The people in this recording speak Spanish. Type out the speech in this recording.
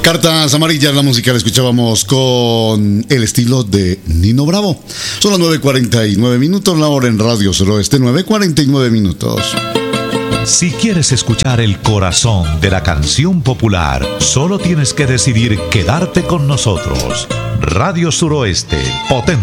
Cartas Amarillas, la música la escuchábamos con el estilo de Nino Bravo. Son las 9:49 minutos, la hora en Radio Suroeste, 9:49 minutos. Si quieres escuchar el corazón de la canción popular, solo tienes que decidir quedarte con nosotros. Radio Suroeste, potente.